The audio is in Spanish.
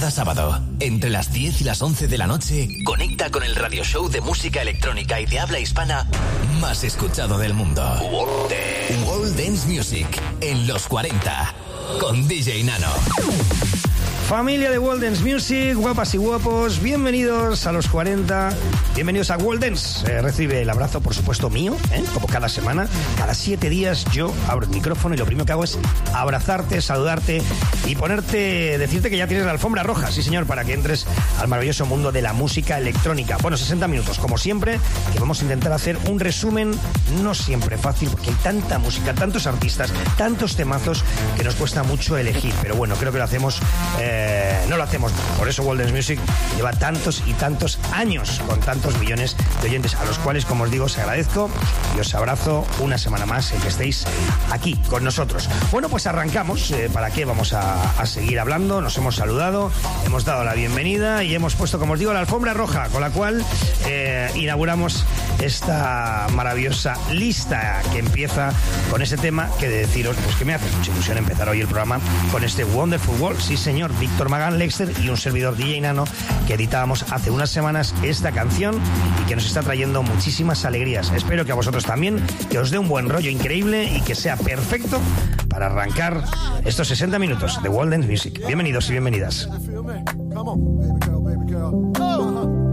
Cada sábado, entre las 10 y las 11 de la noche, conecta con el radio show de música electrónica y de habla hispana más escuchado del mundo. World Dance Music en los 40 con DJ Nano. Familia de World Dance Music, guapas y guapos, bienvenidos a los 40, bienvenidos a World Dance. Recibe el abrazo, por supuesto, mío, como cada semana. Cada 7 días yo abro el micrófono y lo primero que hago es abrazarte, saludarte y decirte que ya tienes la alfombra roja, sí señor, para que entres al maravilloso mundo de la música electrónica. Bueno, 60 minutos, como siempre, que vamos a intentar hacer un resumen, no siempre fácil, porque hay tanta música, tantos artistas, tantos temazos, que nos cuesta mucho elegir. Pero bueno, creo que lo hacemos... no lo hacemos. Por eso World Dance Music lleva tantos y tantos años con tantos millones de oyentes, a los cuales, como os digo, os agradezco y os abrazo una semana más el que estéis aquí con nosotros. Bueno, pues arrancamos. ¿Para qué? Vamos a seguir hablando. Nos hemos saludado, hemos dado la bienvenida y hemos puesto, como os digo, la alfombra roja, con la cual inauguramos esta maravillosa lista que empieza con ese tema que de deciros, pues que me hace mucha ilusión empezar hoy el programa con este Wonderful World. Sí, señor, Víctor Magán Lexter y un servidor DJ Nano, que editábamos hace unas semanas esta canción y que nos está trayendo muchísimas alegrías. Espero que a vosotros también, que os dé un buen rollo increíble y que sea perfecto para arrancar estos 60 minutos de World Dance Music. Bienvenidos y bienvenidas.